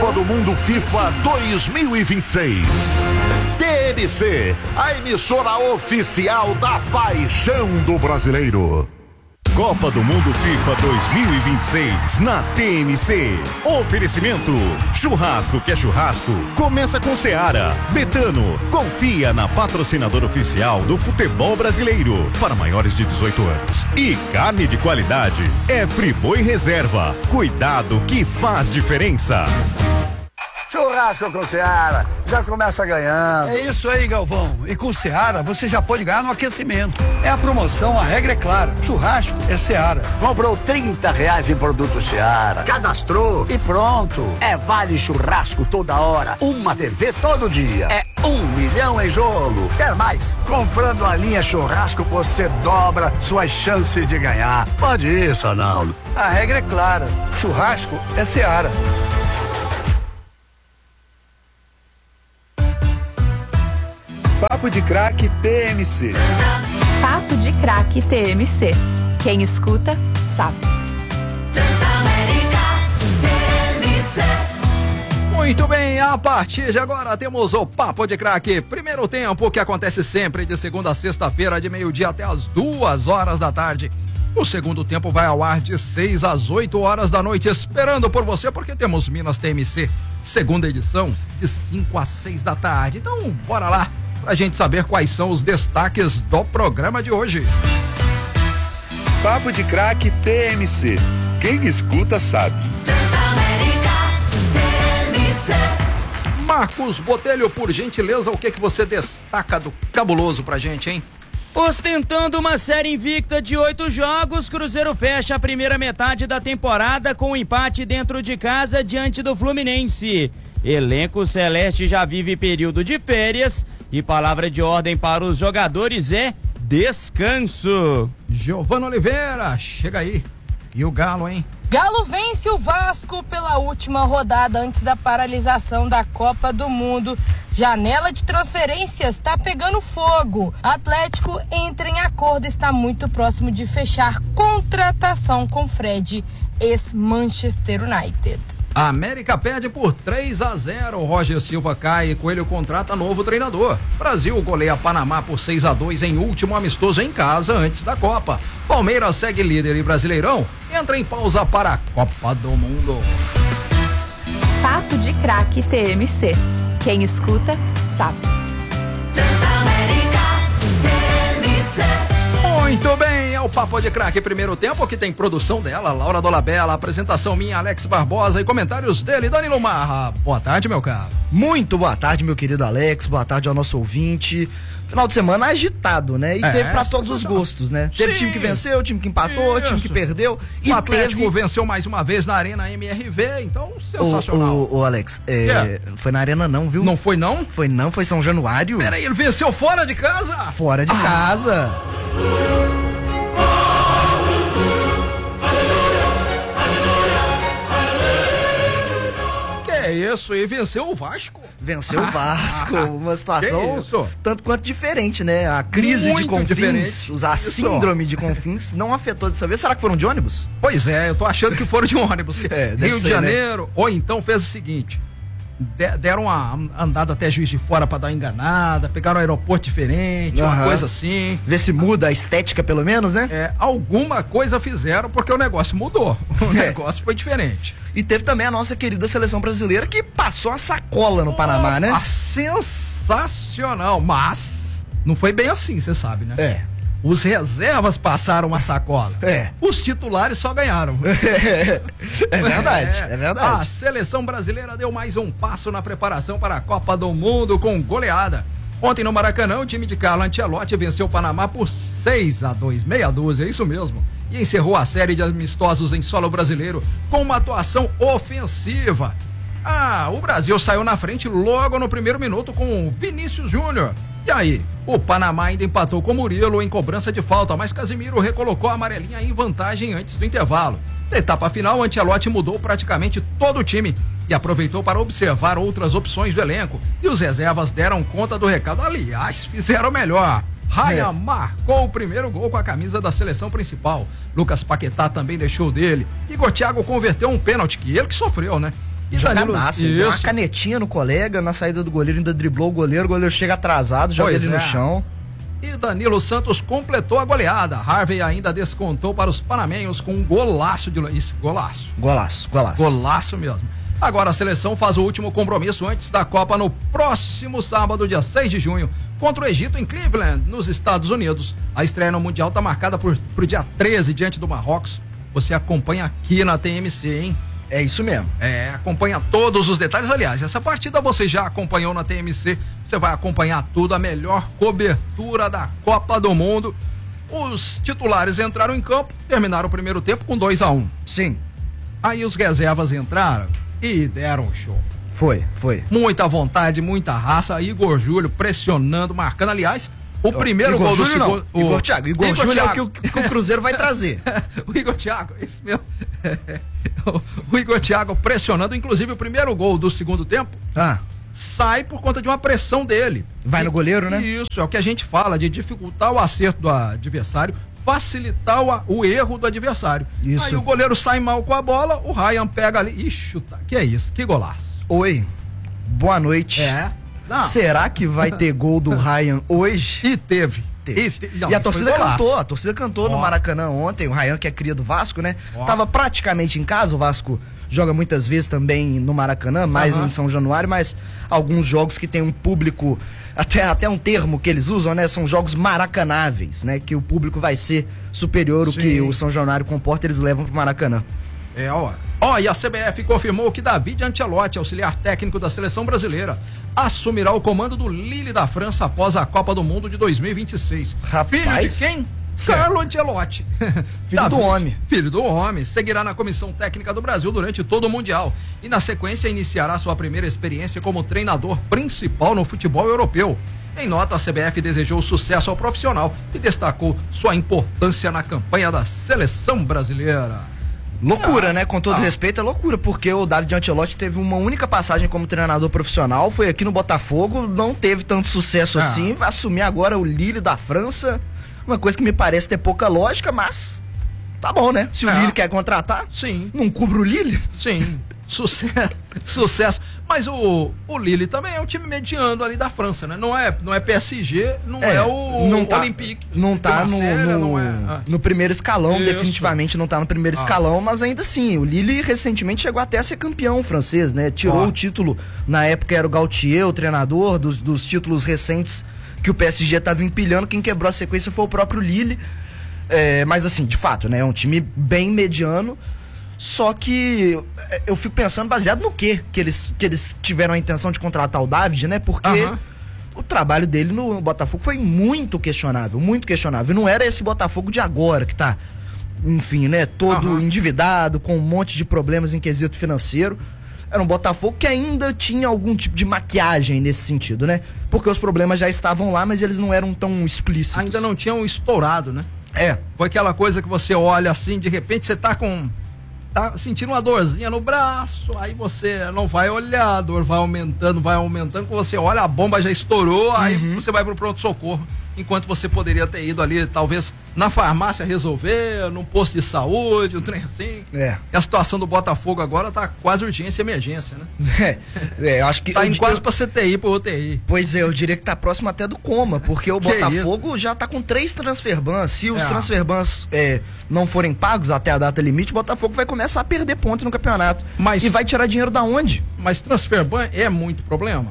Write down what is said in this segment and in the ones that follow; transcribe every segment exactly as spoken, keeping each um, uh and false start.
Copa do Mundo FIFA dois mil e vinte e seis. T N C, a emissora oficial da paixão do brasileiro. Copa do Mundo FIFA dois mil e vinte e seis na T N C. Oferecimento: churrasco que é churrasco, começa com Seara. Betano, confia na patrocinadora oficial do futebol brasileiro para maiores de dezoito anos. E carne de qualidade é Friboi Reserva. Cuidado que faz diferença. Churrasco com Seara, já começa ganhando. É isso aí, Galvão. E com Seara você já pode ganhar no aquecimento. É a promoção, a regra é clara. Churrasco é Seara. Comprou trinta reais em produto Seara, cadastrou e pronto. É vale churrasco toda hora, uma T V todo dia. É um milhão em jogo. Quer mais? Comprando a linha churrasco você dobra suas chances de ganhar. Pode ir, Sonaldo. A regra é clara. Churrasco é Seara. Papo de Craque T M C. Papo de Craque T M C. Quem escuta, sabe. Transamérica T M C. Muito bem, a partir de agora temos o Papo de Craque. Primeiro tempo que acontece sempre de segunda a sexta-feira, de meio-dia até as duas horas da tarde. O segundo tempo vai ao ar de seis às oito horas da noite, esperando por você, porque temos Minas T M C, segunda edição, de cinco às seis da tarde. Então, bora lá, pra gente saber quais são os destaques do programa de hoje. Papo de Craque T M C. Quem escuta sabe. Transamérica T M C. Marcos Botelho, por gentileza, o que que você destaca do cabuloso pra gente, hein? Ostentando uma série invicta de oito jogos, Cruzeiro fecha a primeira metade da temporada com um empate dentro de casa diante do Fluminense. Elenco celeste já vive período de férias e palavra de ordem para os jogadores é descanso. Giovana Oliveira, chega aí. E o Galo, hein? Galo vence o Vasco pela última rodada antes da paralisação da Copa do Mundo. Janela de transferências está pegando fogo. Atlético entra em acordo e está muito próximo de fechar contratação com Fred, ex-Manchester United. A América perde por três a zero. Roger Silva cai e Coelho contrata novo treinador. Brasil goleia Panamá por seis a dois em último amistoso em casa antes da Copa. Palmeiras segue líder e Brasileirão entra em pausa para a Copa do Mundo. Papo de Craque T M C. Quem escuta, sabe. Transamérica T M C. Muito bem, é o Papo de Craque primeiro tempo, que tem produção dela, Laura Dolabella, apresentação minha, Alex Barbosa, e comentários dele, Danilo Marra. Boa tarde, meu caro. Muito boa tarde, meu querido Alex, boa tarde ao nosso ouvinte. Final de semana agitado, né? E É, teve pra todos os gostos, né? Teve Sim. time que venceu, time que empatou, Isso. time que perdeu. E O Atlético teve... venceu mais uma vez na Arena M R V, então sensacional. Ô, ô, ô, Alex, é, Yeah. foi na Arena não, viu? Não foi não? Foi não, foi São Januário. Peraí, ele venceu fora de casa? Fora de Ah. casa. Que é isso? E venceu o Vasco? Venceu o Vasco, uma situação Que isso? tanto quanto diferente, né? A crise Muito de Confins, diferente. a Isso. síndrome de Confins não afetou dessa vez. Será que foram de ônibus? Pois é, eu tô achando que foram de ônibus. É, deve Rio de ser, né? Janeiro, ou então fez o seguinte, de- deram uma andada até Juiz de Fora pra dar uma enganada, pegaram um aeroporto diferente, uma Aham. coisa assim. Vê se muda a estética pelo menos, né? É, alguma coisa fizeram porque o negócio mudou. O É. negócio foi diferente. E teve também a nossa querida seleção brasileira que passou a sacola no Panamá, né? Ah, sensacional, mas não foi bem assim, você sabe, né? É. Os reservas passaram uma sacola. É. Os titulares só ganharam. É verdade, é, verdade. A seleção brasileira deu mais um passo na preparação para a Copa do Mundo com goleada. Ontem no Maracanã, o time de Carlo Ancelotti venceu o Panamá por seis a dois, meia dúzia, é isso mesmo. E encerrou a série de amistosos em solo brasileiro com uma atuação ofensiva. Ah, o Brasil saiu na frente logo no primeiro minuto com o Vinícius Júnior. E aí, o Panamá ainda empatou com o Murilo em cobrança de falta, mas Casimiro recolocou a amarelinha em vantagem antes do intervalo. Na etapa final, Ancelotti mudou praticamente todo o time e aproveitou para observar outras opções do elenco. E os reservas deram conta do recado. Aliás, fizeram melhor. Raya É. marcou o primeiro gol com a camisa da seleção principal. Lucas Paquetá também deixou dele. Igor Thiago converteu um pênalti, que ele que sofreu, né? E Jogadaço, Danilo, deu uma isso. canetinha no colega, na saída do goleiro, ainda driblou o goleiro, o goleiro chega atrasado, joga Pois ele é. no chão. E Danilo Santos completou a goleada. Harvey ainda descontou para os panamenhos com um golaço de isso, golaço. Golaço, golaço. Golaço mesmo. Agora a seleção faz o último compromisso antes da Copa no próximo sábado, dia seis de junho, contra o Egito em Cleveland, nos Estados Unidos. A estreia no Mundial está marcada para o dia treze, diante do Marrocos. Você acompanha aqui na T M C, hein? É isso mesmo. É, acompanha todos os detalhes. Aliás, essa partida você já acompanhou na T M C. Você vai acompanhar tudo, a melhor cobertura da Copa do Mundo. Os titulares entraram em campo, terminaram o primeiro tempo com dois a um. Sim. Aí os reservas entraram e deram um show. Foi, foi. Muita vontade, muita raça. Igor Júlio pressionando, marcando. Aliás, o primeiro Igor gol do Júlio segundo. não. Igor Thiago. Igor, Igor Júlio Thiago. é o que, o que o Cruzeiro vai trazer. O Igor Thiago, esse mesmo. O Igor Thiago pressionando, inclusive o primeiro gol do segundo tempo Ah. sai por conta de uma pressão dele. Vai E- no goleiro, né? Isso, é o que a gente fala, de dificultar o acerto do adversário, facilitar o, a- o erro do adversário. Isso. Aí o goleiro sai mal com a bola, o Ryan pega ali e chuta. Que é isso, que golaço. Oi. Boa noite. É. Não. Será que vai ter gol do Ryan hoje? E teve. Teve. E, te- não, E a foi torcida golaço. cantou, a torcida cantou no Ó. Maracanã ontem, o Ryan, que é cria do Vasco, né? Ó. Tava praticamente em casa, o Vasco joga muitas vezes também no Maracanã, mais Aham. em São Januário, mas alguns jogos que tem um público, até, até um termo que eles usam, né? São jogos maracanáveis, né? Que o público vai ser superior ao Sim. que o São Januário comporta, eles levam pro Maracanã. É, ó. Ó, e a C B F confirmou que David Ancelotti, auxiliar técnico da seleção brasileira, assumirá o comando do Lille da França após a Copa do Mundo de dois mil e vinte e seis. Rapaz. Filho de quem? Carlo Ancelotti. Filho do David, homem. Filho do homem. Seguirá na comissão técnica do Brasil durante todo o Mundial. E na sequência iniciará sua primeira experiência como treinador principal no futebol europeu. Em nota, a C B F desejou sucesso ao profissional e destacou sua importância na campanha da seleção brasileira. Loucura, Ah, né? Com todo ah. respeito, é loucura, porque o David Ancelotti teve uma única passagem como treinador profissional, foi aqui no Botafogo, não teve tanto sucesso Ah. assim, vai assumir agora o Lille da França, uma coisa que me parece ter pouca lógica, mas tá bom, né? Se o É. Lille quer contratar, Sim. não cubra o Lille. Sim, sucesso, sucesso. Mas o, o Lille também é um time mediano ali da França, né? Não é, não é P S G, não é, o não tá, Olympique. não tá de no, Marselha, no, não é- ah. no primeiro escalão, Isso. definitivamente não tá no primeiro Ah. escalão, mas ainda assim, o Lille recentemente chegou até a ser campeão francês, né? Tirou Ó. o título, na época era o Gaultier, o treinador dos, dos títulos recentes que o P S G tava empilhando, quem quebrou a sequência foi o próprio Lille. É, mas assim, de fato, né? É um time bem mediano. Só que é, eu fico pensando baseado no quê que eles, que eles tiveram a intenção de contratar o David, né? Porque Aham. o trabalho dele no Botafogo foi muito questionável, muito questionável. Não era esse Botafogo de agora que tá, enfim, né? Todo Aham. endividado, com um monte de problemas em quesito financeiro. Era um Botafogo que ainda tinha algum tipo de maquiagem nesse sentido, né? Porque os problemas já estavam lá, mas eles não eram tão explícitos. Ainda não tinham estourado, né? É. Foi aquela coisa que você olha assim, de repente você tá com. Tá sentindo uma dorzinha no braço, aí você não vai olhar, a dor vai aumentando, vai aumentando. Quando você olha, a bomba já estourou, aí Uhum. você vai pro pronto-socorro. Enquanto você poderia ter ido ali, talvez, na farmácia resolver, num posto de saúde, um trem assim. É. E a situação do Botafogo agora tá quase urgência e emergência, né? É, é, eu acho que. Tá eu, indo quase eu- pra C T I, pro U T I. Pois é, eu diria que tá próximo até do coma, porque o Que Botafogo já tá com três transferbans. Se os É. transferbans é, não forem pagos até a data limite, o Botafogo vai começar a perder ponto no campeonato. Mas- E vai tirar dinheiro da onde? Mas transferban é muito problema?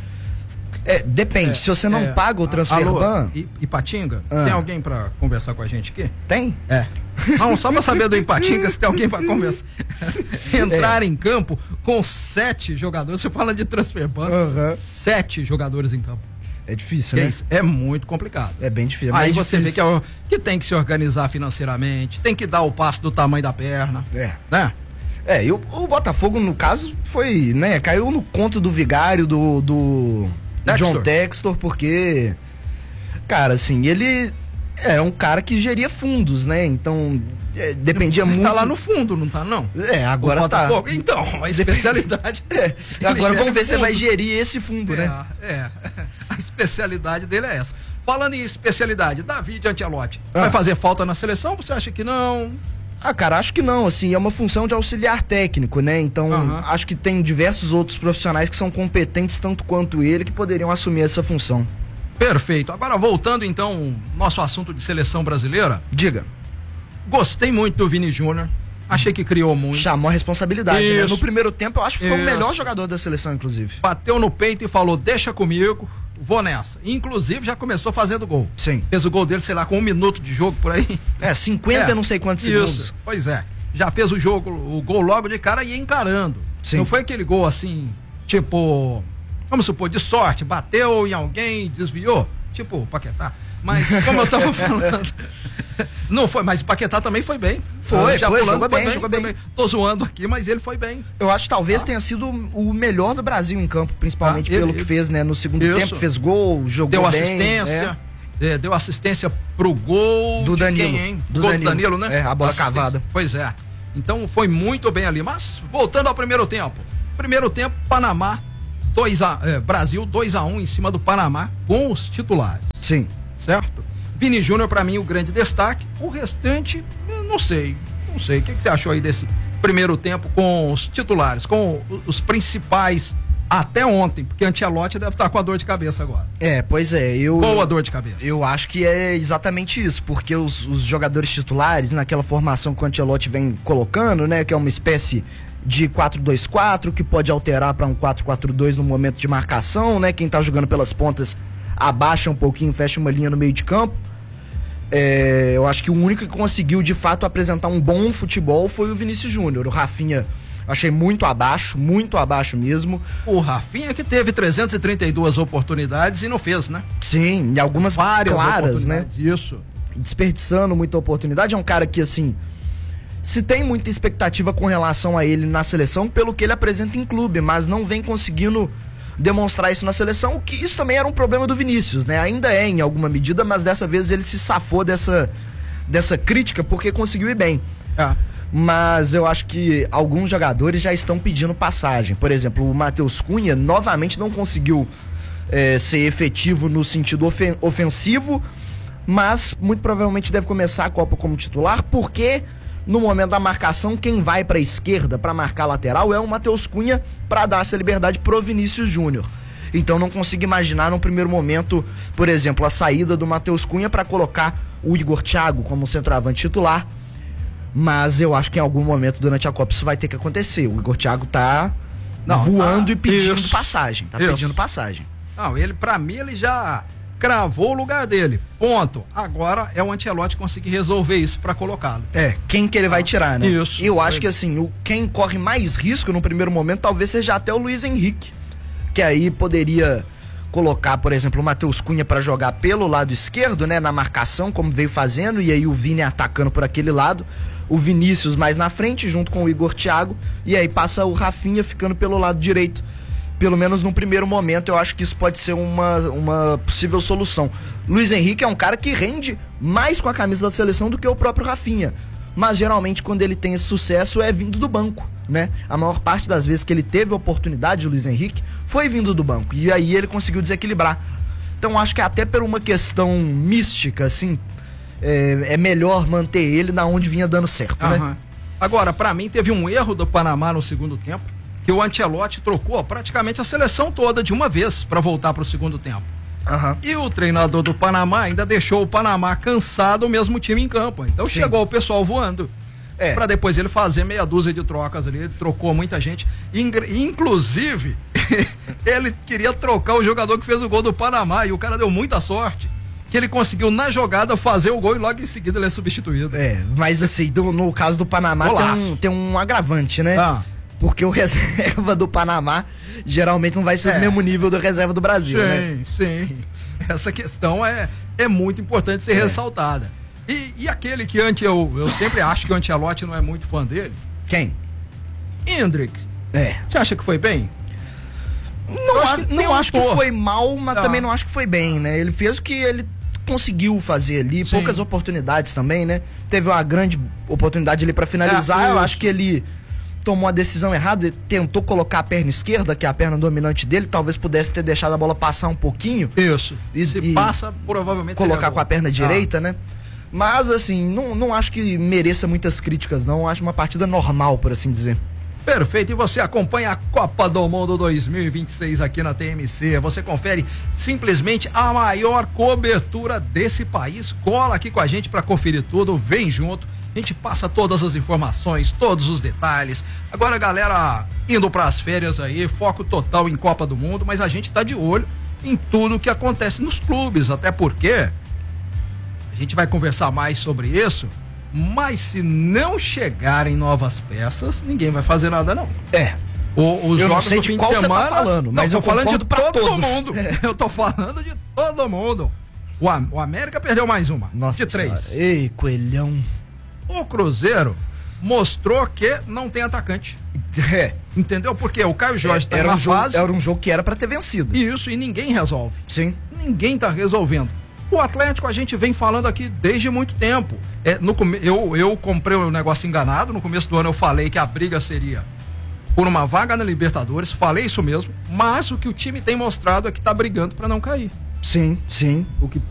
É, depende, se você não É, paga o a- transferban, Alô, I- Ipatinga, Ah. tem alguém pra conversar com a gente aqui? tem? É. Não, só pra saber do Ipatinga se tem alguém pra conversar. Entrar em campo com sete jogadores, você fala de transferban, Aham. sete jogadores em campo. É difícil, Que é, né? isso? É muito complicado. É bem difícil. Aí mais você vê difícil. que, é o- que tem que se organizar financeiramente, tem que dar o passo do tamanho da perna, É. né? É, e o, o Botafogo, no caso, foi, né, caiu no conto do vigário do, do Textor. John Textor, porque, cara, assim, ele é um cara que geria fundos, né, então é, dependia Mas muito... tá lá no fundo, não tá não? É, agora O tá. Botafogo? Então, a especialidade... É, Ele agora gera vamos ver se você fundo. vai gerir esse fundo, né? É, é. A especialidade dele é essa. Falando em especialidade, David Ancelotti, Ah. vai fazer falta na seleção? Você acha que não? Ah, cara, acho que não, assim, é uma função de auxiliar técnico, né? Então, Uhum. acho que tem diversos outros profissionais que são competentes tanto quanto ele que poderiam assumir essa função. Perfeito. Agora, voltando então, nosso assunto de seleção brasileira. Diga. Gostei muito do Vini Júnior. Achei que criou muito. Chamou a responsabilidade, né? Isso. No primeiro tempo, eu acho que foi Isso. o melhor jogador da seleção, inclusive. Bateu no peito e falou, deixa comigo, vou nessa. Inclusive, já começou fazendo gol. Sim. Fez o gol dele, sei lá, com um minuto de jogo por aí. É, cinquenta É, não sei quantos isso. segundos. Pois é. Já fez o jogo, o gol logo de cara e ia encarando. Sim. Não foi aquele gol assim, tipo, vamos supor, de sorte, bateu em alguém, desviou, tipo o Paquetá. Mas, como eu tava falando, não foi, mas o Paquetá também foi bem. Foi, Já foi, pulando, jogou bem, foi jogou foi bem. Tô zoando aqui, mas ele foi bem. Eu acho que talvez Ah. tenha sido o melhor do Brasil em campo, principalmente Ah, ele- pelo que ele- fez, né? No segundo Isso. tempo, fez gol, jogou Deu bem. assistência, é, deu assistência pro gol Do de Danilo. quem, hein? Do gol Danilo. do Danilo, né? É, a bola Assistência. cavada. Pois é. Então foi muito bem ali. Mas, voltando ao primeiro tempo. Primeiro tempo, Panamá, dois a, é, Brasil dois a um em cima do Panamá com os titulares. Sim. Certo? Vini Júnior, pra mim, o grande destaque. O restante, eu não sei. Não sei. O que, que você achou aí desse primeiro tempo com os titulares, com o- os principais até ontem? Porque Ancelotti deve estar com a dor de cabeça agora. É, pois é, eu... Boa dor de cabeça. Eu acho que é exatamente isso, porque os, os jogadores titulares, naquela formação que o Ancelotti vem colocando, né, que é uma espécie de quatro dois quatro, que pode alterar para um quatro quatro dois no momento de marcação, né, quem tá jogando pelas pontas abaixa um pouquinho, fecha uma linha no meio de campo. É, eu acho que o único que conseguiu de fato apresentar um bom futebol foi o Vinícius Júnior. O Rafinha achei muito abaixo, muito abaixo mesmo. O Rafinha que teve trezentas e trinta e duas oportunidades e não fez, né? Sim, e algumas Várias claras, né? oportunidades, Isso. Desperdiçando muita oportunidade. É um cara que, assim, se tem muita expectativa com relação a ele na seleção pelo que ele apresenta em clube, mas não vem conseguindo demonstrar isso na seleção, o que isso também era um problema do Vinícius, né? Ainda é em alguma medida, mas dessa vez ele se safou dessa, dessa crítica porque conseguiu ir bem. É. Mas eu acho que alguns jogadores já estão pedindo passagem. Por exemplo, o Matheus Cunha novamente não conseguiu é, ser efetivo no sentido ofen- ofensivo, mas muito provavelmente deve começar a Copa como titular, porque no momento da marcação, quem vai para a esquerda para marcar lateral é o Matheus Cunha para dar essa liberdade pro Vinícius Júnior. Então não consigo imaginar num primeiro momento, por exemplo, a saída do Matheus Cunha para colocar o Igor Thiago como centroavante titular. Mas eu acho que em algum momento durante a Copa isso vai ter que acontecer. O Igor Thiago tá Não, voando tá- e pedindo isso. passagem. Tá Isso. pedindo passagem. Não, ele, pra mim, ele já cravou o lugar dele. Ponto. Agora é o Ancelotti conseguir resolver isso pra colocá-lo. É, quem que ele vai tirar, né? Isso. Eu acho que assim, o, quem corre mais risco no primeiro momento talvez seja até o Luiz Henrique. Que aí poderia colocar, por exemplo, o Matheus Cunha pra jogar pelo lado esquerdo, né? Na marcação, como veio fazendo, e aí o Vini atacando por aquele lado. O Vinícius mais na frente, junto com o Igor Thiago. E aí passa o Rafinha ficando pelo lado direito. Pelo menos no primeiro momento, eu acho que isso pode ser uma, uma possível solução. Luiz Henrique é um cara que rende mais com a camisa da seleção do que o próprio Rafinha. Mas geralmente quando ele tem esse sucesso é vindo do banco, né? A maior parte das vezes que ele teve oportunidade, o Luiz Henrique, foi vindo do banco. E aí ele conseguiu desequilibrar. Então acho que até por uma questão mística, assim, é, é melhor manter ele na onde vinha dando certo, né? Aham. Agora, pra mim, teve um erro do Panamá no segundo tempo, que o Ancelotti trocou praticamente a seleção toda de uma vez pra voltar pro segundo tempo. Aham. E o treinador do Panamá ainda deixou o Panamá cansado, o mesmo time em campo. Então Sim. chegou o pessoal voando. É. Pra depois ele fazer meia dúzia de trocas ali, ele trocou muita gente. Ingr- Inclusive, ele queria trocar o jogador que fez o gol do Panamá e o cara deu muita sorte. Que ele conseguiu na jogada fazer o gol e logo em seguida ele é substituído. É, mas assim, do- no caso do Panamá tem Golaço. um, tem um agravante, né? Ah. Porque o reserva do Panamá geralmente não vai ser É. do mesmo nível do reserva do Brasil, Sim, né? sim. Essa questão é, é muito importante ser É. ressaltada. E, e aquele que antes eu, eu sempre acho que o Ancelotti não é muito fã dele, Quem? Hendrick. É. Você acha que foi bem? Não, Eu acho a- que tem não um acho que porra. foi mal, mas Tá. também não acho que foi bem, né? Ele fez o que ele conseguiu fazer ali, Sim. poucas oportunidades também, né? Teve uma grande oportunidade ali pra finalizar, É, eu isso. acho que ele tomou a decisão errada, ele tentou colocar a perna esquerda, que é a perna dominante dele, talvez pudesse ter deixado a bola passar um pouquinho. Isso. E- Se e passa, provavelmente colocar seria com a gol. perna direita, né? Mas, assim, não, não acho que mereça muitas críticas, não. Acho uma partida normal, por assim dizer. Perfeito, e você acompanha a Copa do Mundo dois mil e vinte e seis aqui na T M C, você confere simplesmente a maior cobertura desse país, cola aqui com a gente para conferir tudo, vem junto, a gente passa todas as informações, todos os detalhes. Agora, galera, indo para as férias aí, foco total em Copa do Mundo, mas a gente tá de olho em tudo que acontece nos clubes, até porque a gente vai conversar mais sobre isso. Mas se não chegarem novas peças, ninguém vai fazer nada, não. É. O, os eu jogos não sei do de fim qual de você semana, tá falando, mas não, eu tô falando de pra todo todos. mundo. É. Eu tô falando de todo mundo. O, Am- o América perdeu mais uma. Nossa de três. Senhora. Ei, coelhão. O Cruzeiro mostrou que não tem atacante. É. Entendeu? Porque o Caio Jorge tá era, na um jogo, fase. era um jogo que era pra ter vencido. Isso, e ninguém resolve. Sim. Ninguém tá resolvendo. O Atlético a gente vem falando aqui desde muito tempo. É, no come... eu, eu comprei um negócio enganado. No começo do ano eu falei que a briga seria por uma vaga na Libertadores. Falei isso mesmo. Mas o que o time tem mostrado é que tá brigando para não cair. Sim, sim. O que